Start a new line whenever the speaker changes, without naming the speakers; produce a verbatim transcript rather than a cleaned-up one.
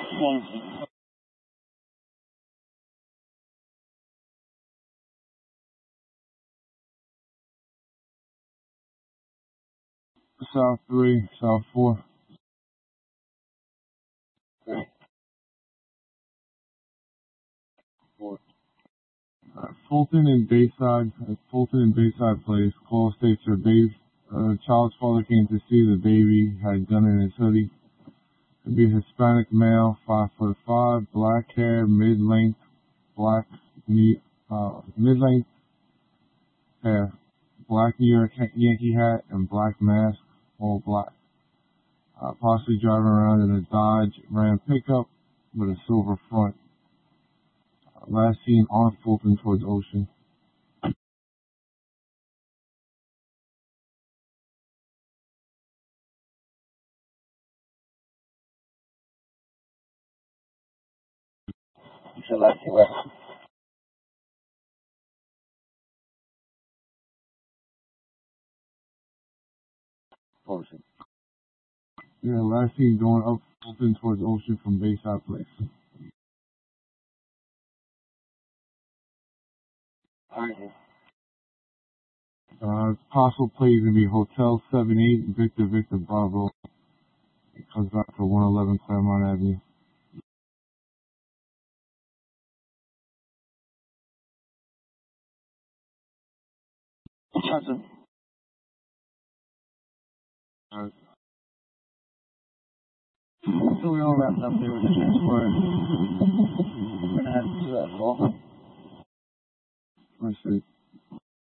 One. South three, South four. Okay. Four. Uh, Fulton and Bayside, uh, Fulton and Bayside Place. Call states her baby. Uh, child's father came to see the baby, had a gun in his hoodie. Could be a Hispanic male, five foot five, black hair, mid-length, black, knee, uh, mid-length hair, black New York Yankee hat, and black mask, all black. Uh, possibly driving around in a Dodge Ram pickup with a silver front. Uh, last seen on Fulton towards Ocean. You said last seen where? Ocean. Yeah, last seen going up Fulton towards Ocean from Bayside Place. Alright. Uh, possible play is going to be Hotel seven eight, Victor Victor Bravo. It comes back to one eleven Claremont Avenue. Gotcha. Alright. So we all wrapped up there with the transport. We're going to have to do that as well. Let's see.